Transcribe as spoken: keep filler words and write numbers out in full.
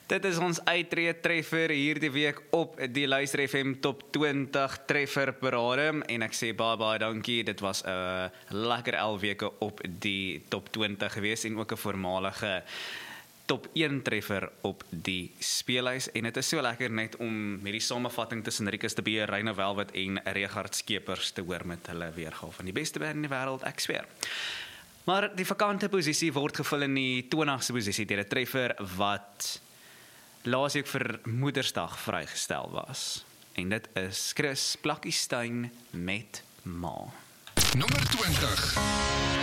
Dit is ons uittreë treffer hierdie week op die Luister F M Top twintig treffer parade en ek sê baie baie dankie, dit was 'n uh, lekker elf weke op die Top twintig gewees en ook 'n voormalige Top een treffer op die speellys en dit is so lekker net om met die samevatting tussen Rikus de Beer, Reino Welwit en Regard Skeepers te hoor met hulle weergawe van die beste band in die wêreld, ek sweer. Maar die vakante posisie word gevul in die twintigste posisie deur 'n treffer wat laasweek vir Moedersdag vrygestel was. En dit is Chris Plakkie Steyn met Ma. Nommer twintig.